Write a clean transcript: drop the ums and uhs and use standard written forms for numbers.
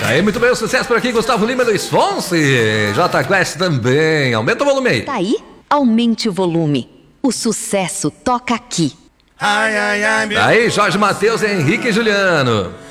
Aí, muito bem, o sucesso por aqui, Gustavo Lima e Luiz Fonsi. J Quest também. Aumenta o volume aí. Tá aí? Aumente o volume. O sucesso toca aqui. Ai, ai, ai, meu. Aí, Jorge Mateus e Henrique e Juliano.